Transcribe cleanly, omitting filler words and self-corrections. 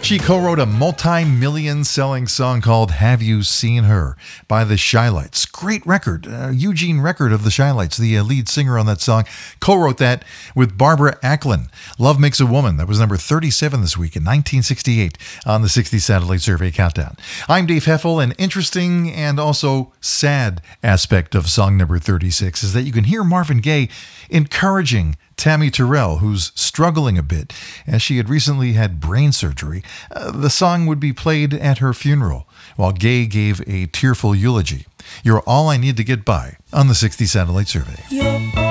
She co-wrote a multi-million selling song called Have You Seen Her by the Shy-Lights. Great record. Eugene Record of the Shy-Lights, the lead singer on that song, co-wrote that with Barbara Acklin. Love Makes a Woman. That was number 37 this week in 1968 on the 60 Satellite Survey Countdown. I'm Dave Heffel. An interesting and also sad aspect of song number 36 is that you can hear Marvin Gaye encouraging Tammy Terrell, who's struggling a bit as she had recently had brain surgery. The song would be played at her funeral while Gaye gave a tearful eulogy. You're All I Need to Get By on the 60 Satellite Survey.